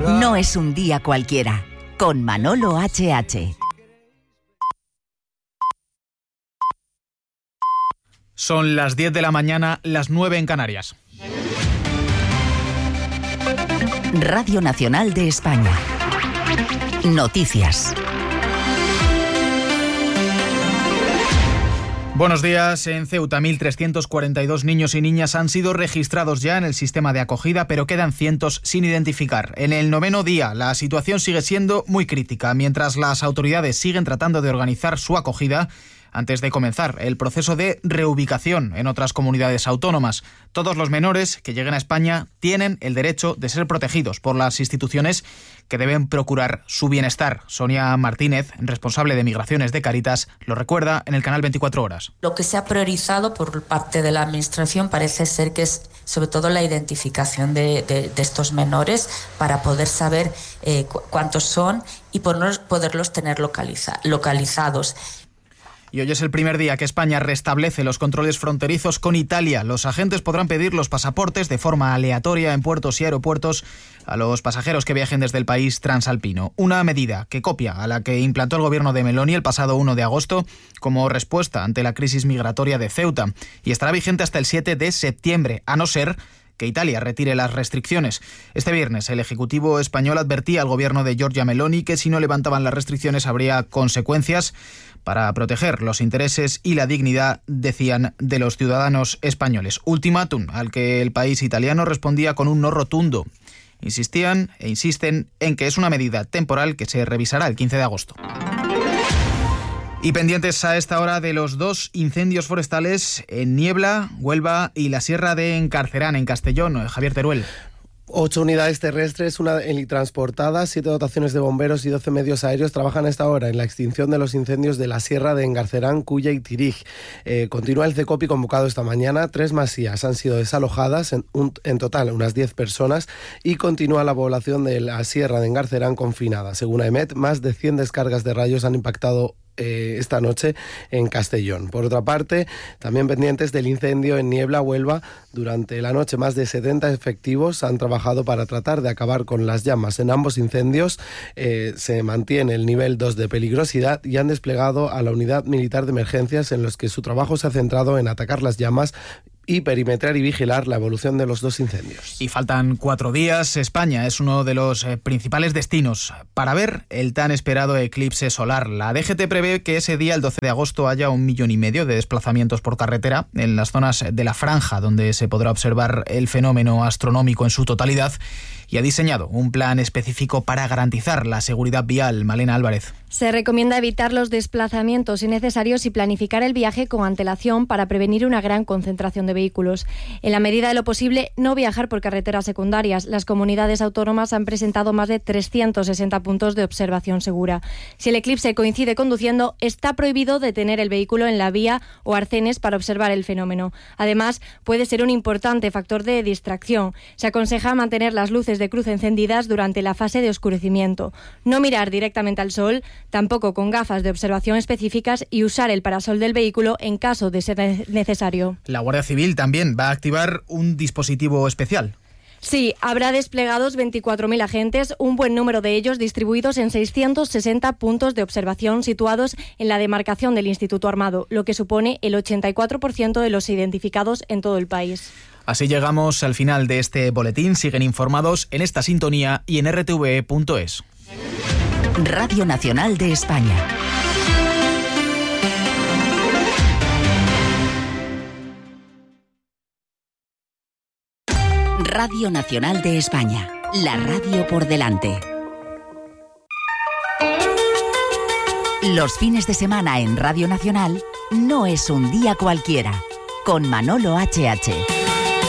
No es un día cualquiera, con Manolo HH. Son las 10 de la mañana, las 9 en Canarias. Radio Nacional de España. Noticias. Buenos días. En Ceuta, 1.342 niños y niñas han sido registrados ya en el sistema de acogida, pero quedan cientos sin identificar. En el 9º día, la situación sigue siendo muy crítica, mientras las autoridades siguen tratando de organizar su acogida antes de comenzar el proceso de reubicación en otras comunidades autónomas. Todos los menores que lleguen a España tienen el derecho de ser protegidos por las instituciones que deben procurar su bienestar. Sonia Martínez, responsable de Migraciones de Cáritas, lo recuerda en el canal 24 Horas. Lo que se ha priorizado por parte de la Administración parece ser que es sobre todo la identificación de estos menores para poder saber cuántos son y poderlos tener localizados. Y hoy es el primer día que España restablece los controles fronterizos con Italia. Los agentes podrán pedir los pasaportes de forma aleatoria en puertos y aeropuertos a los pasajeros que viajen desde el país transalpino. Una medida que copia a la que implantó el gobierno de Meloni el pasado 1 de agosto como respuesta ante la crisis migratoria de Ceuta. Y estará vigente hasta el 7 de septiembre, a no ser que Italia retire las restricciones. Este viernes el Ejecutivo español advertía al gobierno de Giorgia Meloni que si no levantaban las restricciones habría consecuencias para proteger los intereses y la dignidad, decían, de los ciudadanos españoles. Ultimátum al que el país italiano respondía con un no rotundo. Insistían e insisten en que es una medida temporal que se revisará el 15 de agosto. Y pendientes a esta hora de los 2 incendios forestales en Niebla, Huelva y la Sierra de Encarcerán, en Castellón. Javier Teruel. 8 unidades terrestres, una helitransportada, 7 dotaciones de bomberos y 12 medios aéreos trabajan a esta hora en la extinción de los incendios de la Sierra de Engarcerán, Culla y Tirig. Continúa el CECOPI convocado esta mañana. 3 masías han sido desalojadas, en total unas 10 personas, y continúa la población de la Sierra de Engarcerán confinada. Según AEMET, más de 100 descargas de rayos han impactado esta noche en Castellón. Por otra parte, también pendientes del incendio en Niebla, Huelva. Durante la noche más de 70 efectivos han trabajado para tratar de acabar con las llamas. En ambos incendios se mantiene el nivel 2 de peligrosidad y han desplegado a la unidad militar de emergencias en los que su trabajo se ha centrado en atacar las llamas y perimetrar y vigilar la evolución de los 2 incendios. Y faltan 4 días. España es uno de los principales destinos para ver el tan esperado eclipse solar. La DGT prevé que ese día, el 12 de agosto, haya 1,5 millones de desplazamientos por carretera en las zonas de la franja donde se podrá observar el fenómeno astronómico en su totalidad, y ha diseñado un plan específico para garantizar la seguridad vial. Malena Álvarez. Se recomienda evitar los desplazamientos innecesarios y planificar el viaje con antelación para prevenir una gran concentración de vehículos. En la medida de lo posible, no viajar por carreteras secundarias. Las comunidades autónomas han presentado más de 360 puntos de observación segura. Si el eclipse coincide conduciendo, está prohibido detener el vehículo en la vía o arcenes para observar el fenómeno. Además, puede ser un importante factor de distracción. Se aconseja mantener las luces de cruz encendidas durante la fase de oscurecimiento. No mirar directamente al sol, tampoco con gafas de observación específicas, y usar el parasol del vehículo en caso de ser necesario. La Guardia Civil también va a activar un dispositivo especial. Sí, habrá desplegados 24.000 agentes, un buen número de ellos distribuidos en 660 puntos de observación situados en la demarcación del Instituto Armado, lo que supone el 84% de los identificados en todo el país. Así llegamos al final de este boletín. Siguen informados en esta sintonía y en rtve.es. Radio Nacional de España. Radio Nacional de España. La radio por delante. Los fines de semana en Radio Nacional no es un día cualquiera. Con Manolo HH.